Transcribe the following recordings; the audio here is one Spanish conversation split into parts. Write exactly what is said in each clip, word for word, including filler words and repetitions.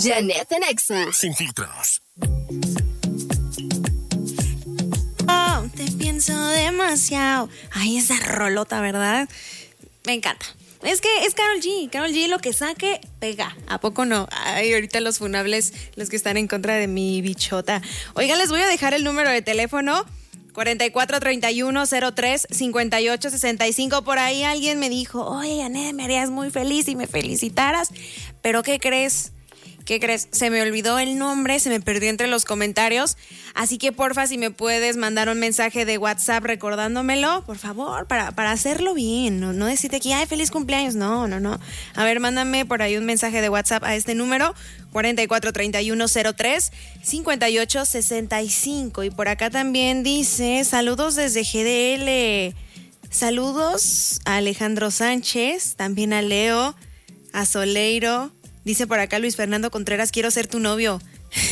Janet en Exa. Sin filtros. Oh, te pienso demasiado. Ay, esa rolota, ¿verdad? Me encanta. Es que es Karol G. Karol G lo que saque, pega. ¿A poco no? Ay, ahorita los funables, los que están en contra de mi bichota. Oigan, les voy a dejar el número de teléfono. cuarenta y cuatro, treinta y uno, cero tres, cincuenta y ocho, sesenta y cinco. Por ahí alguien me dijo, oye, Janet, me harías muy feliz si me felicitaras. Pero ¿qué crees? ¿Qué crees? Se me olvidó el nombre, se me perdió entre los comentarios. Así que porfa, si me puedes mandar un mensaje de WhatsApp recordándomelo, por favor, para, para hacerlo bien. No, no decirte aquí, ay, feliz cumpleaños. No, no, no. A ver, mándame por ahí un mensaje de WhatsApp a este número, cuarenta y cuatro, treinta y uno, cero tres, cincuenta y ocho, sesenta y cinco. Y por acá también dice, saludos desde G D L. Saludos a Alejandro Sánchez, también a Leo, a Soleiro. Dice por acá Luis Fernando Contreras, quiero ser tu novio.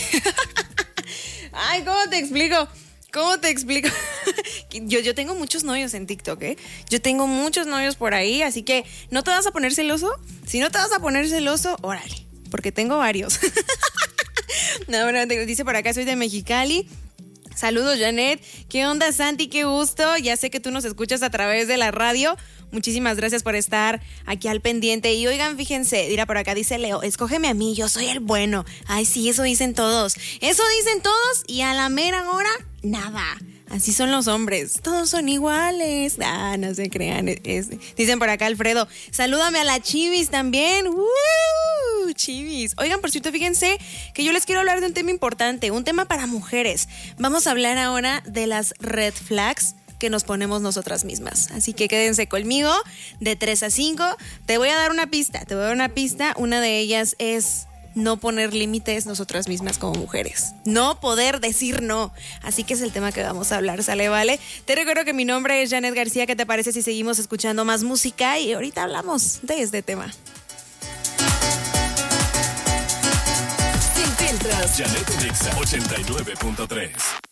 Ay, ¿cómo te explico? ¿Cómo te explico? yo, yo tengo muchos novios en TikTok, ¿eh? Yo tengo muchos novios por ahí, así que ¿no te vas a poner celoso? Si no te vas a poner celoso, órale, porque tengo varios. No, no, dice por acá, soy de Mexicali. Saludos, Janet. ¿Qué onda, Santi? Qué gusto. Ya sé que tú nos escuchas a través de la radio. Muchísimas gracias por estar aquí al pendiente. Y oigan, fíjense, dirá por acá, dice Leo, escógeme a mí, yo soy el bueno. Ay, sí, eso dicen todos. Eso dicen todos y a la mera hora, nada. Así son los hombres, todos son iguales. Ah, no se crean. Es, es. Dicen por acá Alfredo, salúdame a la Chivis también. ¡Uh! Chivis. Oigan, por cierto, fíjense que yo les quiero hablar de un tema importante, un tema para mujeres. Vamos a hablar ahora de las red flags que nos ponemos nosotras mismas. Así que quédense conmigo de tres a cinco. Te voy a dar una pista, te voy a dar una pista. Una de ellas es no poner límites nosotras mismas como mujeres. No poder decir no. Así que es el tema que vamos a hablar, ¿sale? ¿Vale? Te recuerdo que mi nombre es Janet García. ¿Qué te parece si seguimos escuchando más música? Y ahorita hablamos de este tema. Sin filtros. Janet en Exa ochenta y nueve punto tres.